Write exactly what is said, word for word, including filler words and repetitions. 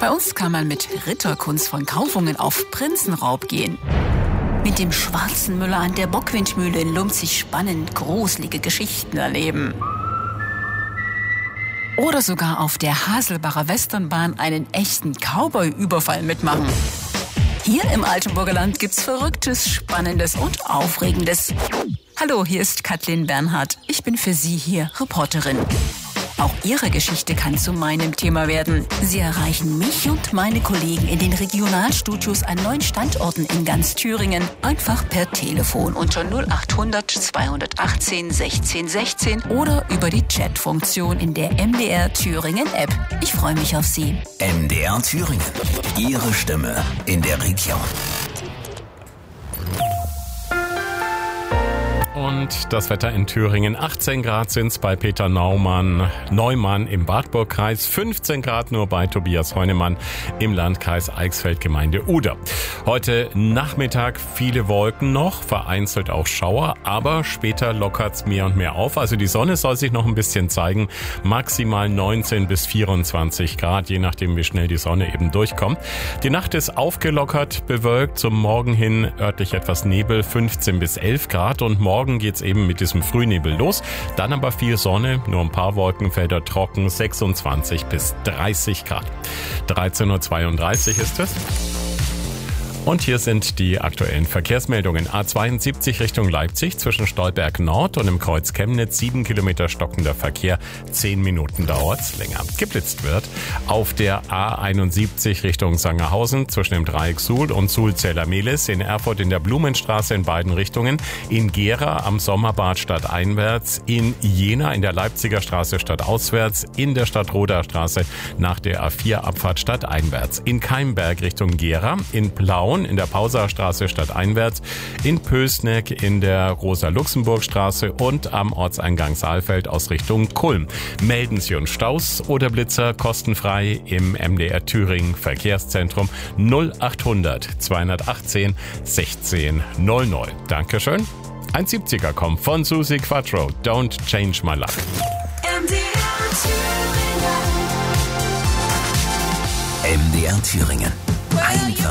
Bei uns kann man mit Ritterkunst von Kaufungen auf Prinzenraub gehen. Mit dem schwarzen Müller an der Bockwindmühle in Lumpzig spannend gruselige Geschichten erleben. Oder sogar auf der Haselbacher Westernbahn einen echten Cowboy-Überfall mitmachen. Hier im Altenburger Land gibt's Verrücktes, Spannendes und Aufregendes. Hallo, hier ist Kathleen Bernhardt. Ich bin für Sie hier Reporterin. Auch Ihre Geschichte kann zu meinem Thema werden. Sie erreichen mich und meine Kollegen in den Regionalstudios an neun Standorten in ganz Thüringen. Einfach per Telefon unter null acht hundert zweihundertachtzehn sechzehn sechzehn oder über die Chatfunktion in der M D R Thüringen App. Ich freue mich auf Sie. M D R Thüringen. Ihre Stimme in der Region. Und das Wetter in Thüringen. achtzehn Grad sind's bei Peter Naumann, Neumann im Wartburgkreis, fünfzehn Grad nur bei Tobias Heunemann im Landkreis Eichsfeld, Gemeinde Uder. Heute Nachmittag viele Wolken noch, vereinzelt auch Schauer, aber später lockert's mehr und mehr auf. Also die Sonne soll sich noch ein bisschen zeigen, maximal neunzehn bis vierundzwanzig Grad, je nachdem wie schnell die Sonne eben durchkommt. Die Nacht ist aufgelockert, bewölkt, zum Morgen hin örtlich etwas Nebel, fünfzehn bis elf Grad und morgen geht's eben mit diesem Frühnebel los. Dann aber viel Sonne, nur ein paar Wolkenfelder trocken, sechsundzwanzig bis dreißig Grad. dreizehn Uhr zweiunddreißig ist es. Und hier sind die aktuellen Verkehrsmeldungen. A zweiundsiebzig Richtung Leipzig zwischen Stolberg Nord und im Kreuz Chemnitz. sieben Kilometer stockender Verkehr. zehn Minuten dauert's länger. Geblitzt wird. Auf der A einundsiebzig Richtung Sangerhausen zwischen dem Dreieck Suhl und Suhl-Zella-Mehlis. In Erfurt in der Blumenstraße in beiden Richtungen. In Gera am Sommerbad stadteinwärts. In Jena in der Leipziger Straße stadtauswärts. In der Stadtroder Straße nach der A vier Abfahrt stadteinwärts. In Keimberg Richtung Gera. In Plauen in der Pauserstraße stadteinwärts, in Pößneck in der Rosa-Luxemburg-Straße und am Ortseingang Saalfeld aus Richtung Kulm. Melden Sie uns Staus oder Blitzer kostenfrei im M D R Thüringen Verkehrszentrum null acht hundert zweihundertachtzehn sechzehn null null. Dankeschön. Ein siebziger kommt von Susi Quattro. Don't Change My Luck. M D R Thüringen. M D R Thüringen. Einfach